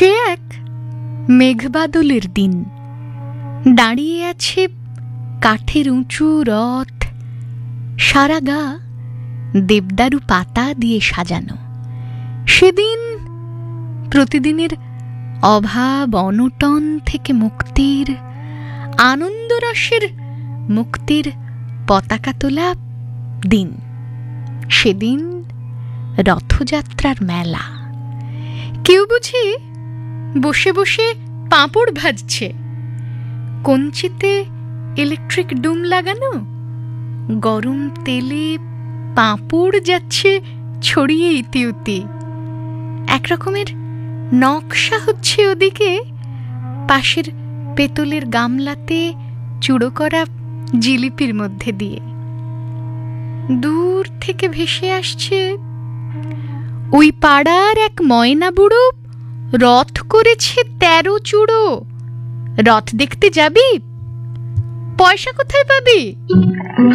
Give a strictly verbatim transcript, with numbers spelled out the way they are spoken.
সে এক মেঘবাদলের দিন। দাঁড়িয়ে আছে কাঠের উঁচু রথ, সারা গা দেবদারু পাতা দিয়ে সাজানো। সেদিন প্রতিদিনের অভাব অনটন থেকে মুক্তির, আনন্দরসের মুক্তির পতাকা তোলা দিন। সেদিন রথযাত্রার মেলা। কেউ বুঝি বসে বসে পাঁপড় ভাজছে, কঞ্চিতে ইলেকট্রিক ডুম লাগানো, গরম তেলে পাঁপড় যাচ্ছে ছড়িয়ে ইতিউতি। একরকমের নকশা হচ্ছে ওদিকে পাশের পেতলের গামলাতে চুড়ো করা জিলিপির মধ্যে দিয়ে। দূর থেকে ভেসে আসছে ওই পাড়ার এক ময়না বুড়ো রথ করেছে তেরো চূড়ো। রথ দেখতে যাবি? পয়সা কোথায় পাবি?